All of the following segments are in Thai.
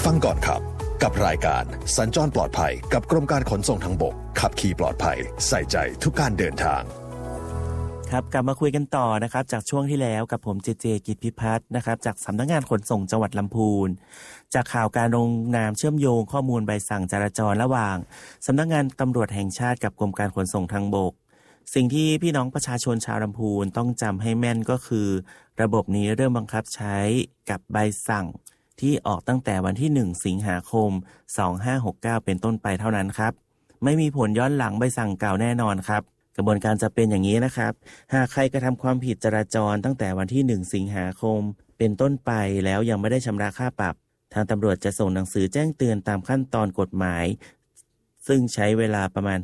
ฟังก่อนขับกับรายการสัญจรปลอดภัยกับกรมการขนส่งทางบกขับขี่ปลอดภัยใส่ใจทุกการเดินทางครับกลับมาคุยกันต่อนะครับจากช่วงที่แล้วกับผมเจกิจพิพัฒน์นะครับจากสำนักงานขนส่งจังหวัดลำพูนจากข่าวการลงนามเชื่อมโยงข้อมูลใบสั่งจราจรระหว่างสำนักงานตำรวจแห่งชาติกับกรมการขนส่งทางบกสิ่งที่พี่น้องประชาชนชาวลำพูนต้องจำให้แม่นก็คือระบบนี้เริ่มบังคับใช้กับใบสั่งที่ออกตั้งแต่วันที่1สิงหาคม2569เป็นต้นไปเท่านั้นครับไม่มีผลย้อนหลังใบสั่งเก่าแน่นอนครับกระบวนการจะเป็นอย่างนี้นะครับหากใครกระทำความผิดจราจรตั้งแต่วันที่1สิงหาคมเป็นต้นไปแล้วยังไม่ได้ชำระค่าปรับทางตำรวจจะส่งหนังสือแจ้งเตือนตามขั้นตอนกฎหมายซึ่งใช้เวลาประมาณ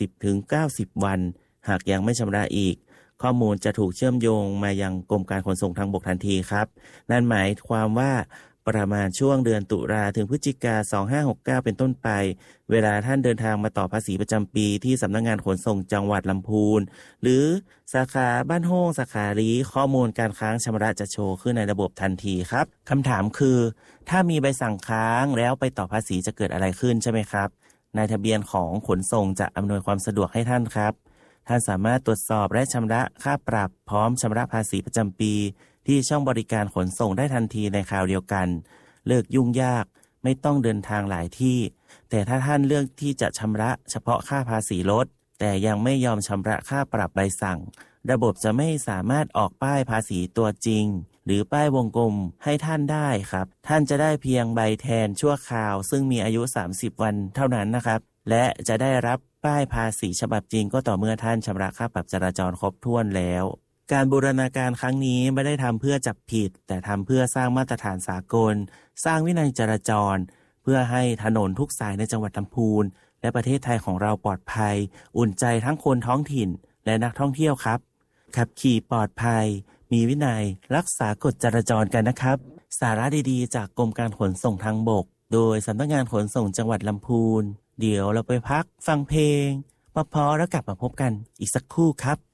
60-90 วันหากยังไม่ชำระอีกข้อมูลจะถูกเชื่อมโยงมายังกรมการขนส่งทางบกทันทีครับนั่นหมายความว่าประมาณช่วงเดือนตุลาถึงพฤศจิกายน2569เป็นต้นไปเวลาท่านเดินทางมาต่อภาษีประจำปีที่สำนักงานขนส่งจังหวัดลำพูนหรือสาขาบ้านโฮงสาขาลีข้อมูลการค้างชำระจะโชว์ขึ้นในระบบทันทีครับคำถามคือถ้ามีใบสั่งค้างแล้วไปต่อภาษีจะเกิดอะไรขึ้นใช่ไหมครับนายทะเบียนของขนส่งจะอำนวยความสะดวกให้ท่านครับท่านสามารถตรวจสอบและชำระค่าปรับพร้อมชำระภาษีประจำปีที่ช่องบริการขนส่งได้ทันทีในคราวเดียวกันเลิกยุ่งยากไม่ต้องเดินทางหลายที่แต่ถ้าท่านเลือกที่จะชำระเฉพาะค่าภาษีรถแต่ยังไม่ยอมชำระค่าปรับใบสั่งระบบจะไม่สามารถออกป้ายภาษีตัวจริงหรือป้ายวงกลมให้ท่านได้ครับท่านจะได้เพียงใบแทนชั่วคราวซึ่งมีอายุ30วันเท่านั้นนะครับและจะได้รับป้ายภาษีฉบับจริงก็ต่อเมื่อท่านชำระค่าปรับจราจรครบถ้วนแล้วการบูรณาการครั้งนี้ไม่ได้ทำเพื่อจับผิดแต่ทำเพื่อสร้างมาตรฐานสากลสร้างวินัยจราจรเพื่อให้ถนนทุกสายในจังหวัดลำพูนและประเทศไทยของเราปลอดภัยอุ่นใจทั้งคนท้องถิ่นและนักท่องเที่ยวครับขับขี่ปลอดภัยมีวินัยรักษากฎจราจรกันนะครับสาระดีๆจากกรมการขนส่งทางบกโดยสำนักงานขนส่งจังหวัดลำพูนเดี๋ยวเราไปพักฟังเพลงพอแล้วกลับมาพบกันอีกสักครู่ครับ